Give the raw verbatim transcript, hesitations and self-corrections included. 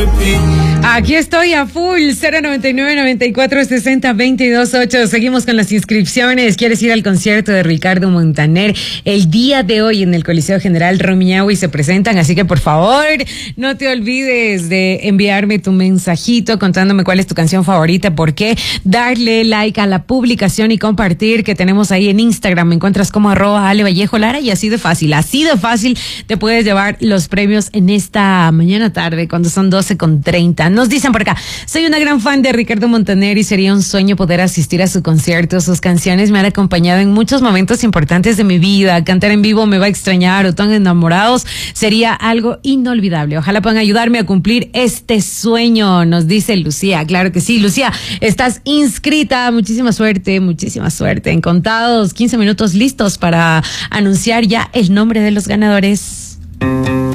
Aquí estoy a full, cero noventa y nueve, noventa y cuatro, sesenta, veintidós, ocho. Seguimos con las inscripciones. ¿Quieres ir al concierto de Ricardo Montaner? El día de hoy en el Coliseo General Rumiñahui se presentan, así que por favor, no te olvides de enviarme tu mensajito contándome cuál es tu canción favorita, por qué, darle like a la publicación y compartir que tenemos ahí en Instagram. Me encuentras como arroba Ale Vallejo Lara y así de fácil, así de fácil te puedes llevar los premios en esta mañana tarde cuando son doce con treinta. Nos dicen por acá, soy una gran fan de Ricardo Montaner y sería un sueño poder asistir a su concierto. Sus canciones me han acompañado en muchos momentos importantes de mi vida. Cantar en vivo me va a extrañar, o tan enamorados sería algo inolvidable. Ojalá puedan ayudarme a cumplir este sueño, nos dice Lucía. Claro que sí, Lucía, estás inscrita. Muchísima suerte, muchísima suerte. En contados quince minutos listos para anunciar ya el nombre de los ganadores.